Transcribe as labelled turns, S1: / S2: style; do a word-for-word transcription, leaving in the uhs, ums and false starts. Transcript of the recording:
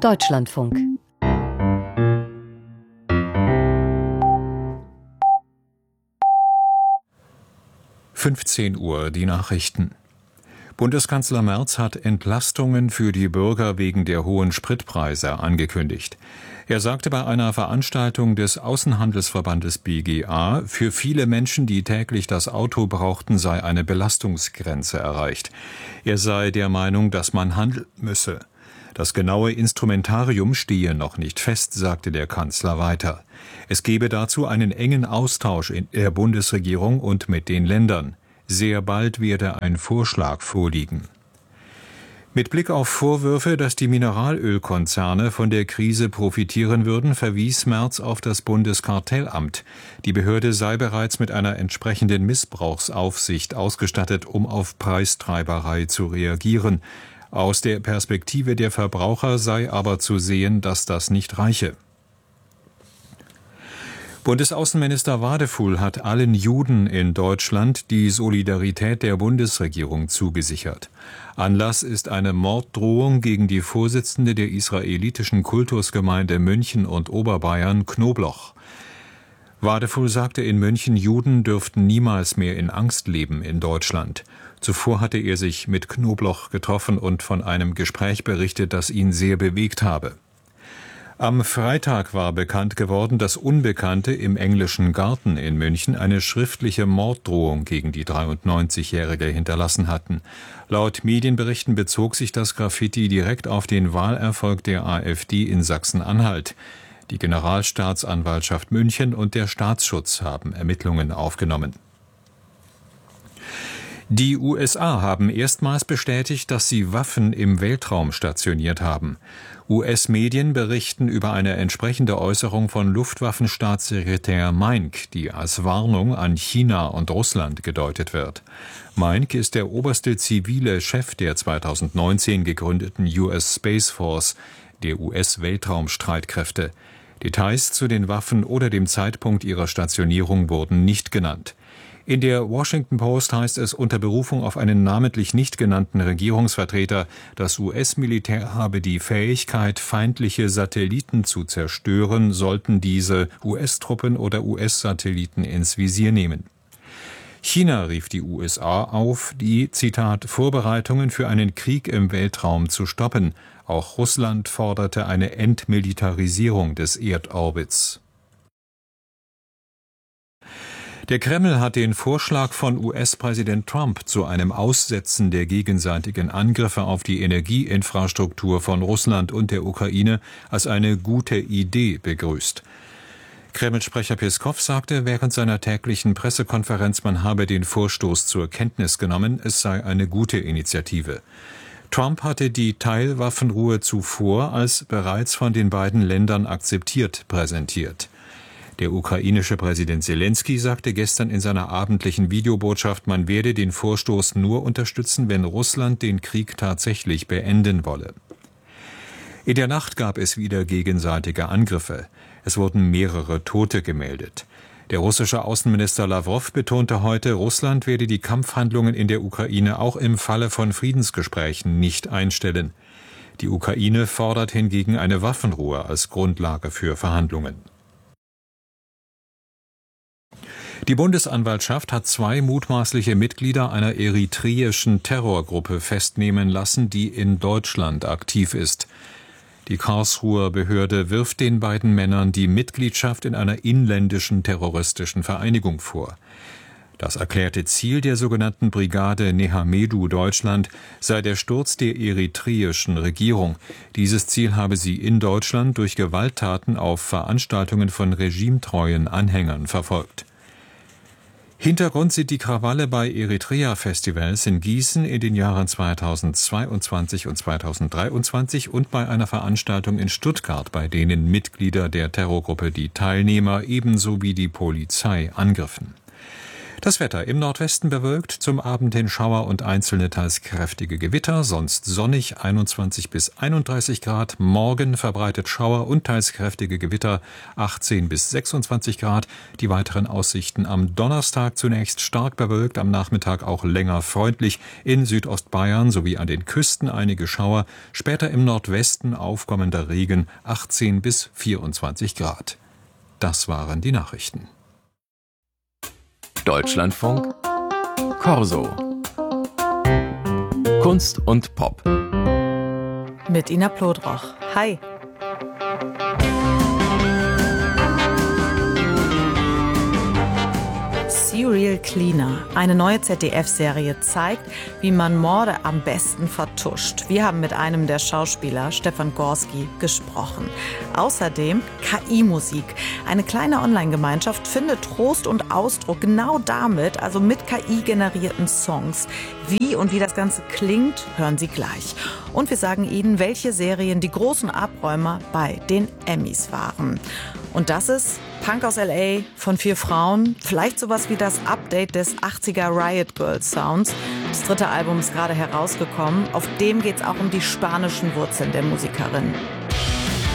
S1: Deutschlandfunk.
S2: fünfzehn Uhr, die Nachrichten. Bundeskanzler Merz hat Entlastungen für die Bürger wegen der hohen Spritpreise angekündigt. Er sagte bei einer Veranstaltung des Außenhandelsverbandes B G A, für viele Menschen, die täglich das Auto brauchten, sei eine Belastungsgrenze erreicht. Er sei der Meinung, dass man handeln müsse. Das genaue Instrumentarium stehe noch nicht fest, sagte der Kanzler weiter. Es gebe dazu einen engen Austausch in der Bundesregierung und mit den Ländern. Sehr bald werde ein Vorschlag vorliegen. Mit Blick auf Vorwürfe, dass die Mineralölkonzerne von der Krise profitieren würden, verwies Merz auf das Bundeskartellamt. Die Behörde sei bereits mit einer entsprechenden Missbrauchsaufsicht ausgestattet, um auf Preistreiberei zu reagieren. Aus der Perspektive der Verbraucher sei aber zu sehen, dass das nicht reiche. Bundesaußenminister Wadefuhl hat allen Juden in Deutschland die Solidarität der Bundesregierung zugesichert. Anlass ist eine Morddrohung gegen die Vorsitzende der israelitischen Kultusgemeinde München und Oberbayern, Knobloch. Wadefuhl sagte in München, Juden dürften niemals mehr in Angst leben in Deutschland. Zuvor hatte er sich mit Knobloch getroffen und von einem Gespräch berichtet, das ihn sehr bewegt habe. Am Freitag war bekannt geworden, dass Unbekannte im Englischen Garten in München eine schriftliche Morddrohung gegen die dreiundneunzigjährige hinterlassen hatten. Laut Medienberichten bezog sich das Graffiti direkt auf den Wahlerfolg der AfD in Sachsen-Anhalt. Die Generalstaatsanwaltschaft München und der Staatsschutz haben Ermittlungen aufgenommen. Die U S A haben erstmals bestätigt, dass sie Waffen im Weltraum stationiert haben. U S-Medien berichten über eine entsprechende Äußerung von Luftwaffenstaatssekretär Meinck, die als Warnung an China und Russland gedeutet wird. Meinck ist der oberste zivile Chef der zweitausendneunzehn gegründeten U S Space Force, der U S-Weltraumstreitkräfte. Details zu den Waffen oder dem Zeitpunkt ihrer Stationierung wurden nicht genannt. In der Washington Post heißt es unter Berufung auf einen namentlich nicht genannten Regierungsvertreter, das U S-Militär habe die Fähigkeit, feindliche Satelliten zu zerstören, sollten diese U S-Truppen oder U S-Satelliten ins Visier nehmen. China rief die U S A auf, die, Zitat, Vorbereitungen für einen Krieg im Weltraum zu stoppen. Auch Russland forderte eine Entmilitarisierung des Erdorbits. Der Kreml hat den Vorschlag von U S-Präsident Trump zu einem Aussetzen der gegenseitigen Angriffe auf die Energieinfrastruktur von Russland und der Ukraine als eine gute Idee begrüßt. Kreml-Sprecher Peskow sagte während seiner täglichen Pressekonferenz, man habe den Vorstoß zur Kenntnis genommen, es sei eine gute Initiative. Trump hatte die Teilwaffenruhe zuvor als bereits von den beiden Ländern akzeptiert präsentiert. Der ukrainische Präsident Selenskyj sagte gestern in seiner abendlichen Videobotschaft, man werde den Vorstoß nur unterstützen, wenn Russland den Krieg tatsächlich beenden wolle. In der Nacht gab es wieder gegenseitige Angriffe. Es wurden mehrere Tote gemeldet. Der russische Außenminister Lawrow betonte heute, Russland werde die Kampfhandlungen in der Ukraine auch im Falle von Friedensgesprächen nicht einstellen. Die Ukraine fordert hingegen eine Waffenruhe als Grundlage für Verhandlungen. Die Bundesanwaltschaft hat zwei mutmaßliche Mitglieder einer eritreischen Terrorgruppe festnehmen lassen, die in Deutschland aktiv ist. Die Karlsruher Behörde wirft den beiden Männern die Mitgliedschaft in einer inländischen terroristischen Vereinigung vor. Das erklärte Ziel der sogenannten Brigade Nehamedu Deutschland sei der Sturz der eritreischen Regierung. Dieses Ziel habe sie in Deutschland durch Gewalttaten auf Veranstaltungen von regimetreuen Anhängern verfolgt. Hintergrund sind die Krawalle bei Eritrea-Festivals in Gießen in den Jahren zweitausendzweiundzwanzig und zweitausenddreiundzwanzig und bei einer Veranstaltung in Stuttgart, bei denen Mitglieder der Terrorgruppe die Teilnehmer ebenso wie die Polizei angriffen. Das Wetter: im Nordwesten bewölkt, zum Abend hin Schauer und einzelne teils kräftige Gewitter, sonst sonnig, einundzwanzig bis einunddreißig Grad. Morgen verbreitet Schauer und teils kräftige Gewitter, achtzehn bis sechsundzwanzig Grad. Die weiteren Aussichten: am Donnerstag zunächst stark bewölkt, am Nachmittag auch länger freundlich, in Südostbayern sowie an den Küsten einige Schauer, später im Nordwesten aufkommender Regen, achtzehn bis vierundzwanzig Grad. Das waren die Nachrichten.
S1: Deutschlandfunk Corso. Kunst und Pop.
S3: Mit Ina Plodroch. Hi. Serial Cleaner, eine neue Z D F-Serie, zeigt, wie man Morde am besten vertuscht. Wir haben mit einem der Schauspieler, Stefan Gorski, gesprochen. Außerdem K I-Musik. Eine kleine Online-Gemeinschaft findet Trost und Ausdruck genau damit, also mit K I-generierten Songs. Wie und wie das Ganze klingt, hören Sie gleich. Und wir sagen Ihnen, welche Serien die großen Abräumer bei den Emmys waren. Und das ist Punk aus L A von vier Frauen, vielleicht sowas wie das Update des achtziger Riot Girls Sounds. Das dritte Album ist gerade herausgekommen. Auf dem geht's auch um die spanischen Wurzeln der Musikerin.